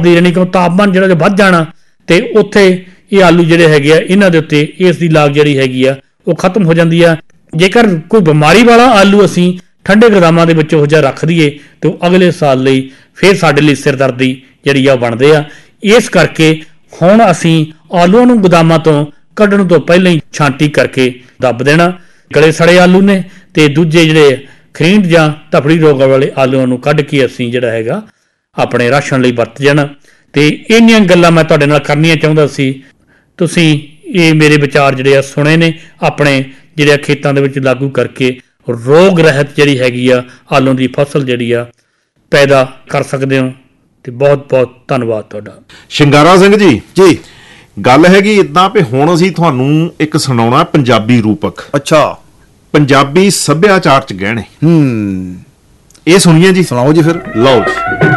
ਯਾਨੀ ਕਿ ਤਾਪਮਾਨ ਜਿਹੜਾ ਜੋ ਵੱਧ ਜਾਣਾ ਤੇ ਉੱਥੇ ਇਹ ਆਲੂ ਜਿਹੜੇ ਹੈਗੇ ਆ ਇਹਨਾਂ ਦੇ ਉੱਤੇ ਇਸ ਦੀ ਲਾਗ ਜਿਹੜੀ ਹੈਗੀ ਆ ਉਹ ਖਤਮ ਹੋ ਜਾਂਦੀ ਆ। ਜੇਕਰ ਕੋਈ ਬਿਮਾਰੀ ਵਾਲਾ ਆਲੂ ਅਸੀਂ ਠੰਡੇ ਗੋਦਾਮਾਂ ਦੇ ਵਿੱਚ ਉਹ ਜਿਹਾ ਰੱਖ ਦਈਏ ਤੇ ਉਹ ਅਗਲੇ ਸਾਲ ਲਈ ਫਿਰ ਸਾਡੇ ਲਈ ਸਿਰਦਰਦੀ ਜਿਹੜੀ ਆ ਬਣਦੇ ਆ। ਇਸ ਕਰਕੇ ਹੁਣ ਅਸੀਂ ਆਲੂਆਂ ਨੂੰ ਗੋਦਾਮਾਂ ਤੋਂ ਕੱਢਣ ਤੋਂ ਪਹਿਲਾਂ ਹੀ ਛਾਂਟੀ ਕਰਕੇ ਦੱਬ ਦੇਣਾ। ਗਲੇ ਸੜੇ ਆਲੂ ਨੇ ਤੇ ਦੂਜੇ ਜਿਹੜੇ ਖਰੀਂਦ ਜਾਂ ਧਪੜੀ ਰੋਗ ਵਾਲੇ ਆਲੂਆਂ ਨੂੰ ਕੱਢ ਕੇ ਅਸੀਂ ਜਿਹੜਾ ਹੈਗਾ ਆਪਣੇ ਰਾਸ਼ਨ ਲਈ ਵਰਤ ਜਾਣਾ। ਤੇ ਇੰਨੀਆਂ ਗੱਲਾਂ ਮੈਂ ਤੁਹਾਡੇ ਨਾਲ ਕਰਨੀਆਂ ਚਾਹੁੰਦਾ ਸੀ। ਤੁਸੀਂ ਇਹ ਮੇਰੇ ਵਿਚਾਰ ਜਿਹੜੇ ਆ ਸੁਣੇ ਨੇ, ਆਪਣੇ ਜਿਹੜੇ ਖੇਤਾਂ ਦੇ ਵਿੱਚ ਲਾਗੂ ਕਰਕੇ ਰੋਗ ਰਹਿਤ ਜਿਹੜੀ ਹੈਗੀ ਆ ਆਲੂ ਦੀ ਫਸਲ ਜਿਹੜੀ ਆ ਪੈਦਾ ਕਰ ਸਕਦੇ ਹੋ। ਤੇ ਬਹੁਤ ਬਹੁਤ ਧੰਨਵਾਦ ਤੁਹਾਡਾ। ਸ਼ਿੰਗਾਰਾ ਸਿੰਘ ਜੀ ਜੀ ਗੱਲ ਹੈਗੀ ਇਦਾਂ ਵੀ ਹੁਣ ਅਸੀਂ ਤੁਹਾਨੂੰ ਇੱਕ ਸੁਣਾਉਣਾ ਪੰਜਾਬੀ ਰੂਪਕ। ਅੱਛਾ, ਪੰਜਾਬੀ ਸੱਭਿਆਚਾਰ ਚ ਗਹਿਣੇ। ਇਹ ਸੁਣੀਏ ਜੀ। ਸੁਣਾਓ ਜੀ ਫਿਰ। ਲਓ ਜੀ।